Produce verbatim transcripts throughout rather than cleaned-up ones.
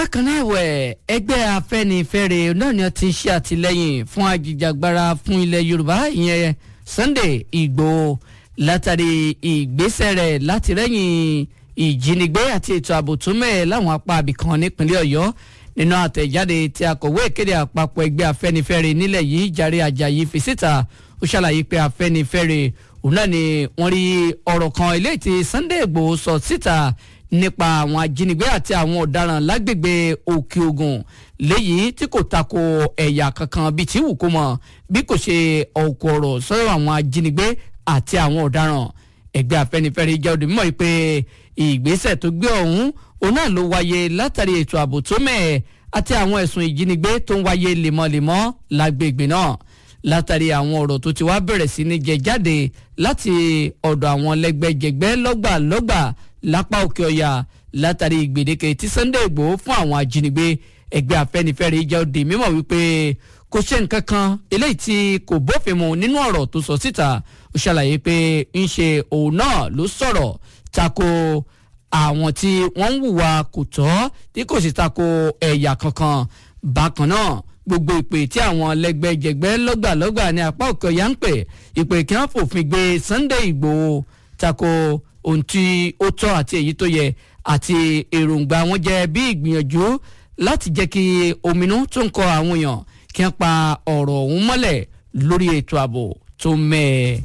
bákan náà ẹ̀wẹ̀ ẹgbẹ́ afẹ́nifẹ́re náà ni ó ti ṣe àtìlẹ́yìn fún ajìjàgbara fún ilẹ̀ yorùbá ìyẹn Sunday Igboho látàrí ìgbésẹ̀ rẹ̀ láti rẹ́yìn ìjínigbé àti ètò ààbò tó mẹ́ẹ̀ láwọn apá abìkan nípínlẹ̀ ọ̀yọ́ nínú àtẹ̀jáde tí akọ̀wé ìkéde àpapọ̀ ẹgbẹ́ afẹ́nifẹ́re nílẹ̀ yìí Jàre Àjàyí fi síta ó ṣàlàyé pé afẹ́nifẹ́re òun náà ni wọ́n rí ọ̀rọ̀ kan eléyìí tí Sunday Igboho sọ síta nípa àwọn ajínigbé àti àwọn ọ̀daràn lágbègbè Òkè Ògùn léyìí tí kò tako ẹ̀yà kankan bíi tí wù kó mọ̀ bí kò ṣe ọ̀kọ̀ ọ̀rọ̀ sọ́rọ̀ àwọn ajínigbé àti àwọn ọ̀daràn ẹgbẹ́ afẹ́nifẹ́re jẹ́ òde mímọ́ pé ìgbésẹ̀ tó gbé ọ̀hún òun náà ló wáyé látàrí ètò ààbò tó mẹ́ẹ̀ àti àwọn ẹ̀sùn ìjínigbé tó ń wáyé lemọ́lemọ́ lágbègbè náà látàrí àwọn ọ̀rọ̀ tó ti wá bẹ̀rẹ̀ sí ní jẹ jáde láti ọ̀dọ̀ àwọn lẹ́gbẹ́jẹgbẹ́ lọ́gbàlọ́gbà lápá òkè ọ̀yà látàrí ìgbèdéke tí Sunday Igboho fún àwọn ajínigbé ẹgbẹ́ afẹ́nifẹ́re jẹ́ òde mímọ́ wípé kò ṣe nǹkan kan eléyìí tí kò bófin mu nínú ọ̀rọ̀ tó sọ síta ó ṣàlàyé pé ń ṣe òun náà ló sọ̀rọ̀ tako àwọn tí wọ́n ń hùwà kò tọ́ tí kò sì tako ẹ̀yà kankan bákan náà gbogbo ìpè tí àwọn lẹ́gbẹ́jẹgbẹ́ lọ́gbàlọ́gbà ní apá òkè ọ̀yà ń pè ìpè kí wọ́n fòfin gbé Sunday Igboho tako ohun tí ó tọ́ àti èyí tó yẹ àti èròǹgbà wọn jẹ́ bí ìgbìyànjú láti jẹ́ kí ominú tó ń kọ àwọn èèyàn kí wọ́n pa ọ̀rọ̀ ọ̀hún mọ́lẹ̀ lórí ètò ààbò tó mẹ́ẹ̀.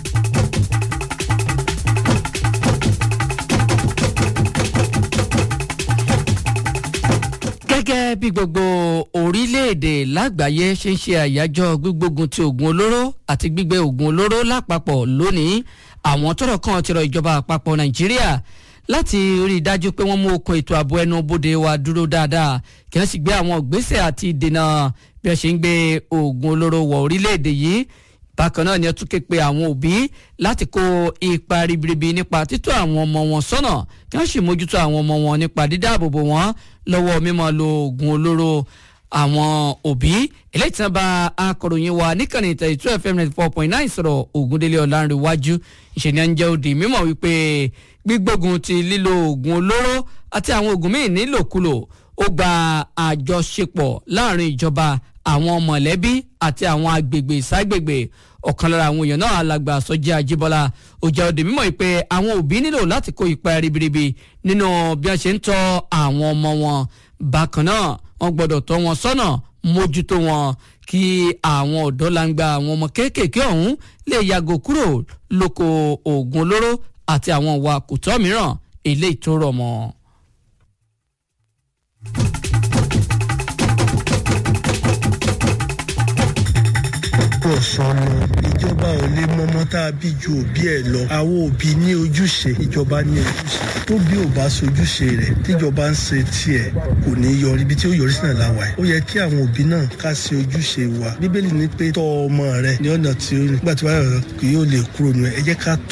gẹ́gẹ́ bí gbogbo orílẹ̀-èdè lágbàáyé ṣe ń ṣe àyájọ́ gbígbógun ti oògùn olóró àti gbígbé oògùn olóró lápapọ̀ lónìí àwọn tọ́rọ̀ kan ti rọ ìjọba àpapọ̀ Nàìjíríà láti rí i dájú pé wọ́n mú okùn ètò ààbò ẹnu bodè wa dúró dáadáa kí wọ́n sì gbé àwọn ìgbésẹ̀ àti ìdènà bí wọ́n ṣe ń gbé oògùn olóró wọ orílẹ̀-èdè yìí bákan náà ni ó tún ké pe àwọn òbí láti kó ipa ribiribi nípa títọ́ àwọn ọmọ wọn sọ́nà kí wọ́n sì mójútó àwọn ọmọ wọn nípa dídáàbòbò wọn lọ́wọ́ mímọ́ lo oògùn olóró àwọn òbí eléyìí tí wọ́n bá akọ̀ròyìn wa níkànnì thirty two F M ninety four point nine sọ̀rọ̀ Ògúndélé Ọlánrewájú ìṣẹ̀lẹ̀ ń jẹ́ òdì mímọ̀ wípé gbígbógun ti lílo oògùn olóró àti àwọn oògùn míì nílòkulò ó gba àjọṣepọ̀ láàrin ìjọba àwọn mọ̀lẹ́bí àti àwọn agbègbè ságbègbè ọ̀kan lára àwọn èèyàn náà alàgbà Sọjí Ajíbọ́lá ó jẹ́ òde mímọ̀ pé àwọn òbí nílò láti kó ipa ribiribi nínú bí wọ́n ṣe ń tọ́ àwọn ọmọ wọn bákan náà wọ́n gbọ́dọ̀ tọ́ wọn sọ́nà mójútó wọn kí àwọn ọ̀dọ́ langba àwọn ọmọ kéékèèké ọ̀hún lè yàgò kúrò lóko oògùn olóró àti àwọn ìwà kò tọ́ mìíràn eléyìí tó rọ̀ mọ́. sọnù ìjọba ò lè mọmọ tá a bí ju òbí ẹ lọ àwọn òbí ní ojúṣe ìjọba ní ojúṣe tó bí ò bá sojúṣe rẹ̀ tíjọba ń ṣe tiẹ̀ kò ní yọrí ibi tí ó yọrí sínú làwà ẹ ó yẹ kí àwọn òbí náà ká ṣe ojúṣe wa bíbélì ní pé tọ́ ọmọ rẹ ní ọ̀nà tí ó nígbà tí wàá kì yóò lè kúrò nù ẹ jẹ́ ká